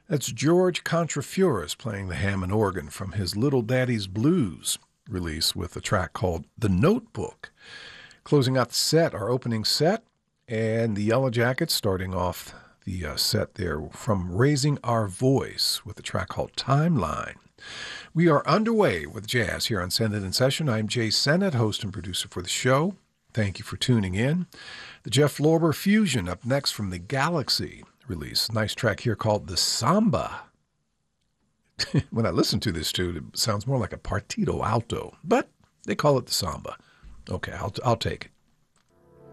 That's George Contrafuris playing the Hammond organ from his Little Daddy's Blues release with a track called The Notebook. Closing out the set, our opening set, and the Yellow Jackets starting off the set there from Raising Our Voice with a track called Timeline. We are underway with jazz here on Send It in Session. I'm Jay Sennett, host and producer for the show. Thank you for tuning in. The Jeff Lorber Fusion up next from the Galaxy release. Nice track here called The Samba. When I listen to this too, it sounds more like a partito alto, but they call it the Samba. Okay, I'll take it.